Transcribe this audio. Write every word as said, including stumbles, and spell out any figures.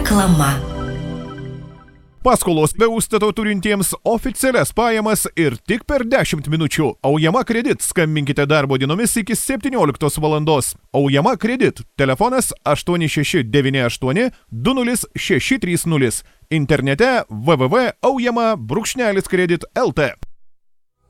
Reklama. Paskolos be užstato turintiems oficialias pajamas ir tik per dešimt minučių. Aujama Kredit. Skambinkite darbo dienomis iki septynioliktos valandos. Aujama Kredit. Telefonas aštuoni šeši devyni aštuoni du nulis šeši trys nulis. Internete w w w taškas aujama brūkšnelis kredit taškas l t.